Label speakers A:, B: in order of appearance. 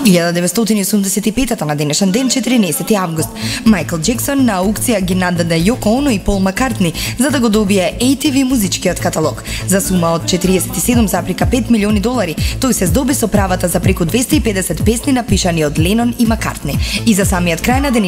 A: 1985 на денешен ден, 14 август, Майкл Джексон на аукција ги нададе Јоко Оно и Пол Маккартни за да го добие ATV музичкиот каталог. За сума од 47,5 милиони долари, тој се здоби со правата за преку 250 песни напишани од Ленон и Маккартни. И за самиот крај на денешен